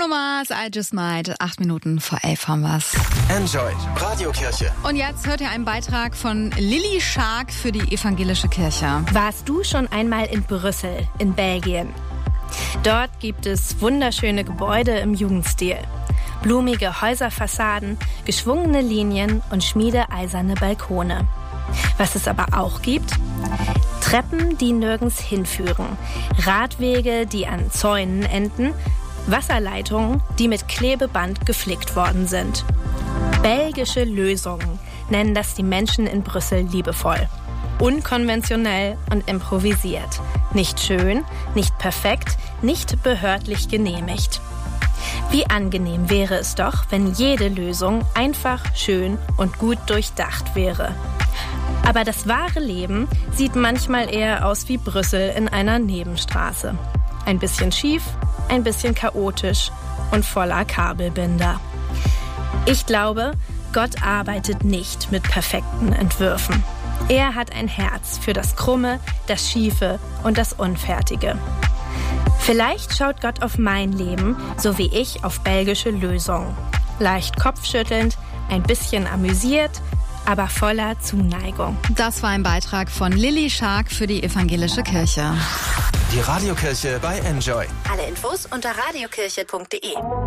Bruno Mars, I Just Might. 8 Minuten vor 11 haben wir's. Enjoy. Radiokirche. Und jetzt hört ihr einen Beitrag von Lilly Schark für die evangelische Kirche. Warst du schon einmal in Brüssel, in Belgien? Dort gibt es wunderschöne Gebäude im Jugendstil. Blumige Häuserfassaden, geschwungene Linien und schmiedeeiserne Balkone. Was es aber auch gibt? Treppen, die nirgends hinführen. Radwege, die an Zäunen enden. Wasserleitungen, die mit Klebeband geflickt worden sind. Belgische Lösungen nennen das die Menschen in Brüssel liebevoll. Unkonventionell und improvisiert. Nicht schön, nicht perfekt, nicht behördlich genehmigt. Wie angenehm wäre es doch, wenn jede Lösung einfach, schön und gut durchdacht wäre. Aber das wahre Leben sieht manchmal eher aus wie Brüssel in einer Nebenstraße. Ein bisschen schief, ein bisschen chaotisch und voller Kabelbinder. Ich glaube, Gott arbeitet nicht mit perfekten Entwürfen. Er hat ein Herz für das Krumme, das Schiefe und das Unfertige. Vielleicht schaut Gott auf mein Leben, so wie ich auf belgische Lösungen. Leicht kopfschüttelnd, ein bisschen amüsiert, aber voller Zuneigung. Das war ein Beitrag von Lilly Schark für die evangelische Kirche. Die Radiokirche bei Enjoy. Alle Infos unter radiokirche.de.